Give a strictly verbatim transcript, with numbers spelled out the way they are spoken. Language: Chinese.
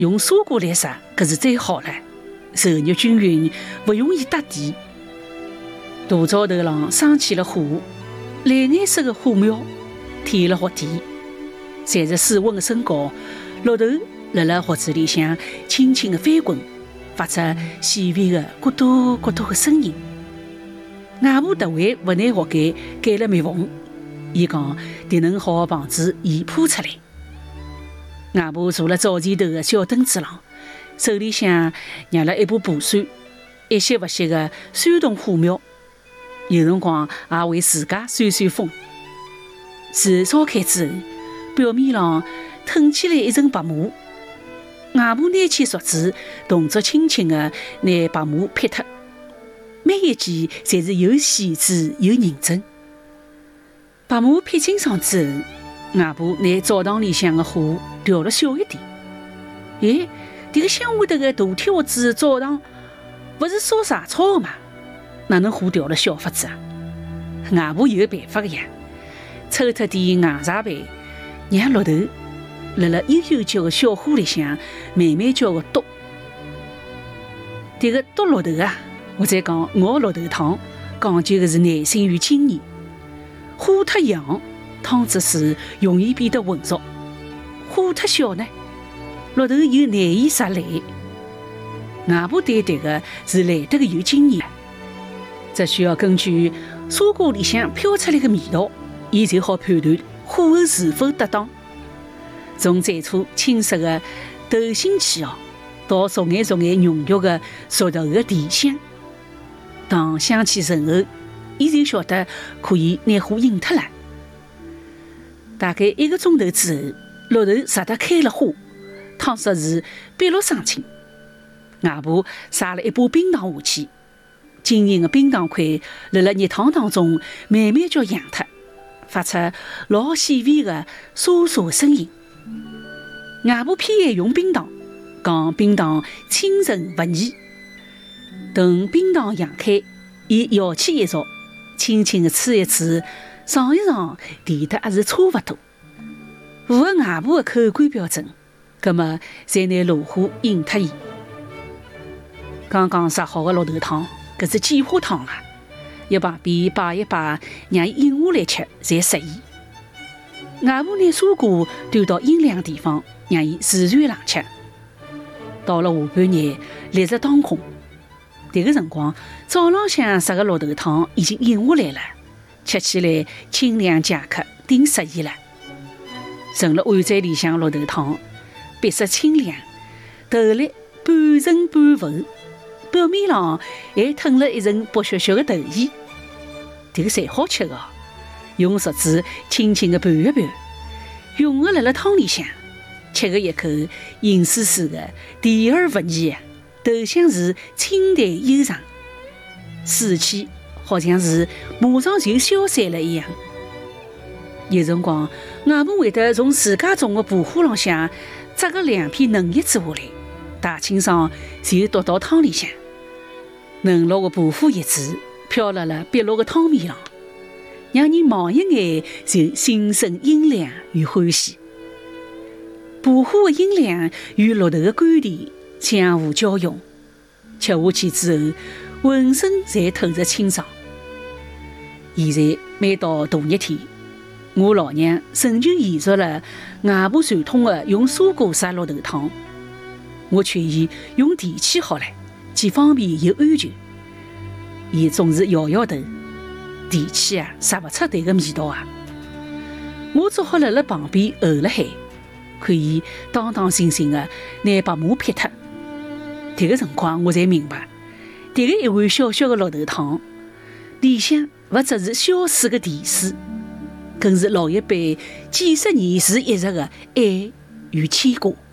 用砂锅来杀，搿是最好了，受热均匀，勿容易搭底。大灶头浪生起了火，蓝颜色的火苗添了火底，随着水温的升高，绿豆辣辣锅子里向轻轻的翻滚，发出细微的咕嘟咕嘟的声音。外婆特为勿拿锅盖盖了密缝，伊讲迭能好防止盐泼出来。外婆坐辣灶前头的小凳子上，手里向捏了一把蒲扇，一息勿息的扇动火苗，有辰光也为自家扇扇风。水烧开之后，表面上腾起来一层白沫，外婆拿起竹子，动作轻轻的拿白沫撇脱，每一记侪是又细致又认真。白沫撇清爽之后，外婆拿灶堂里向的火调了小一点。哎，迭个乡下头的大铁锅子灶堂勿是烧茶草的嘛？哪能火调了小法子啊？外婆有办法的呀，抽脱点硬茶杯，让绿豆辣辣悠悠脚的小火里向慢慢叫个剁。迭个剁绿豆啊，或者讲熬绿豆汤，讲究的是耐心与经验。火太强，汤汁水容易变得浑浊；火太小呢，绿豆又难以杀烂。外婆对迭个是来得个有经验，只需要根据砂锅里向飘出来的味道，伊就好判断火候是否得当。从最初青涩的豆腥气哦，到逐眼逐眼浓郁的熟豆的甜香，当香气醇厚，伊就晓得可以拿火引脱了。大概一个钟头之后，绿豆熟得开了花，汤汁是碧绿生清。外婆撒了一把冰糖下去，晶莹的冰糖块辣辣热汤当中慢慢叫扬脱，发出老细微的沙沙的声音。外婆偏爱用冰糖，讲冰糖清纯勿腻。等冰糖扬开，伊摇起一勺，轻轻的吹一吹，尝一尝，甜得还是差勿多。符合外婆的口感标准，葛末才拿炉火引脱伊。刚刚杀好的绿豆汤，搿是简化汤啊，一旁边摆一摆，让伊饮下来吃才适宜。外婆拿砂锅端到阴凉地方，让伊自然冷却。到了下半日，烈日当空，迭个辰光，灶浪向杀个绿豆汤已经饮下来了，吃起来清凉解渴，顶适宜了。盛了碗盏里向绿豆汤，白色清凉，豆粒半沉半浮，表面上还吞了一层薄削削的豆盐，迭个侪好吃的。用勺子轻轻的拌一拌，融合辣辣汤里向，吃个一口，饮丝丝的，甜而不腻，豆香是清淡悠长，水气好像是马上就消散了一样。有辰光，外婆会得从自家种的蒲花浪向摘个两片嫩叶子下来，大清爽就倒到汤里向。嫩绿的蒲花叶子飘辣辣碧绿的汤面上，让人望一眼就心生阴凉与欢喜。蒲花的阴凉与绿豆的甘甜相互交融，吃下去之后，浑身侪透着清爽。现在每到大热天，我老娘仍旧延续了外婆传统的用砂锅杀绿豆汤，我劝伊用电器好了，既方便又安全。伊总是摇摇头，电器啊杀勿出迭个味道啊。我只好辣辣旁边候了海，看伊当当心心的拿白沫撇脱。迭个辰光我才明白，迭个一碗小小的绿豆汤里向勿只是消水的甜水，更是老一辈几十年如一日的爱与牵挂。